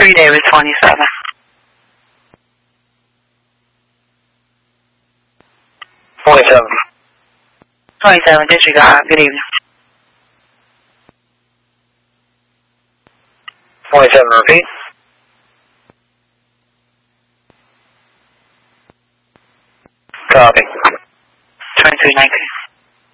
3 David 27. 27. 27, disregard. Good evening. 27, repeat. Copy. 2319.